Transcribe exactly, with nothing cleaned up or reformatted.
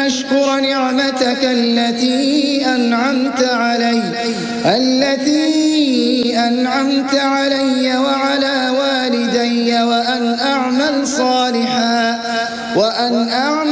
أشكر نعمتك التي أنعمت علي التي أنعمت علي وعلى والدي وأن أعمل صالحا وأن أعمل